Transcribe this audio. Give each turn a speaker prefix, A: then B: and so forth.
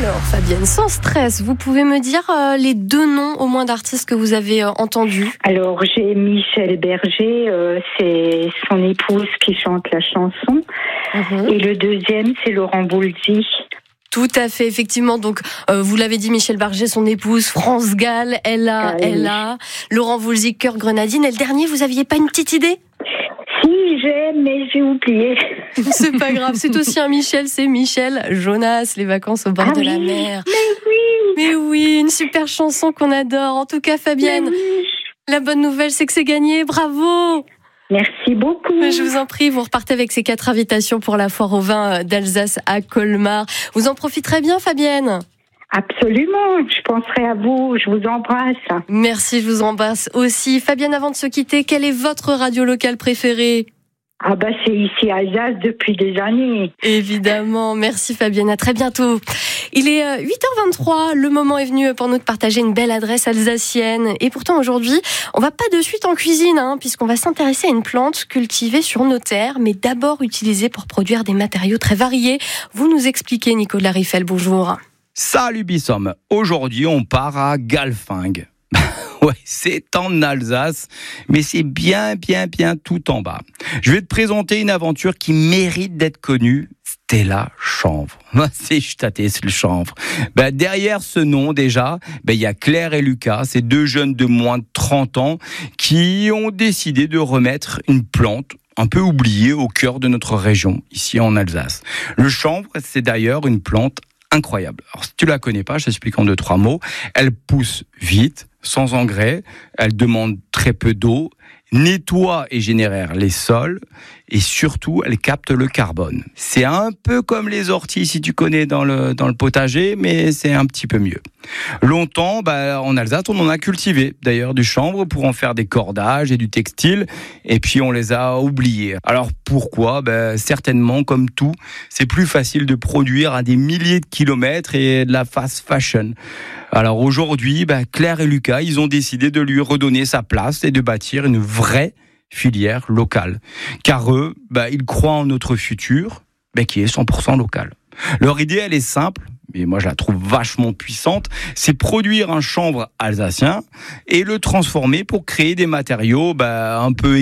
A: Alors Fabienne, sans stress, vous pouvez me dire les deux noms au moins d'artistes que vous avez entendus?
B: Alors j'ai Michel Berger, c'est son épouse qui chante la chanson. Et le deuxième c'est Laurent Voulzy.
A: Tout à fait, effectivement. Donc, vous l'avez dit, Michel Berger, son épouse, France Gall, Ella, Laurent Voulzy, Cœur Grenadine. Et le dernier, vous aviez pas une petite idée?
B: Si, mais j'ai oublié.
A: C'est pas grave, c'est aussi un Michel, c'est Michel Jonas, Les vacances au bord de la mer. Mais oui, une super chanson qu'on adore. En tout cas, Fabienne, la bonne nouvelle, c'est que c'est gagné. Bravo!
B: Merci beaucoup.
A: Je vous en prie, vous repartez avec ces 4 invitations pour la foire au vin d'Alsace à Colmar. Vous en profiterez bien, Fabienne?
B: Absolument, je penserai à vous, je vous embrasse.
A: Merci, je vous embrasse aussi. Fabienne, avant de se quitter, quelle est votre radio locale préférée?
B: C'est ici à Alsace depuis des années.
A: Évidemment, merci Fabienne, à très bientôt. Il est 8h23, le moment est venu pour nous de partager une belle adresse alsacienne. Et pourtant aujourd'hui, on va pas de suite en cuisine, puisqu'on va s'intéresser à une plante cultivée sur nos terres, mais d'abord utilisée pour produire des matériaux très variés. Vous nous expliquez, Nicolas Riffel, bonjour.
C: Salut Bissom, aujourd'hui on part à Galfing. Ouais, c'est en Alsace, mais c'est bien tout en bas. Je vais te présenter une aventure qui mérite d'être connue, Stella Chanvre. C'est staté, c'est le chanvre. Derrière ce nom déjà, il y a Claire et Lucas, ces deux jeunes de moins de 30 ans qui ont décidé de remettre une plante un peu oubliée au cœur de notre région, ici en Alsace. Le chanvre, c'est d'ailleurs une plante incroyable. Alors si tu la connais pas, je t'explique en 2-3 mots. Elle pousse vite, sans engrais, elle demande très peu d'eau, nettoie et génère les sols, et surtout, elle capte le carbone. C'est un peu comme les orties, si tu connais dans le potager, mais c'est un petit peu mieux. Longtemps, en Alsace, on en a cultivé, d'ailleurs, du chanvre pour en faire des cordages et du textile, et puis on les a oubliés. Alors pourquoi? Certainement, comme tout, c'est plus facile de produire à des milliers de kilomètres et de la fast fashion. Alors aujourd'hui, Claire et Lucas, ils ont décidé de lui redonner sa place et de bâtir une vraie filière locale. Car eux, ils croient en notre futur, qui est 100% local. Leur idée, elle est simple, mais moi je la trouve vachement puissante, c'est produire un chanvre alsacien et le transformer pour créer des matériaux un peu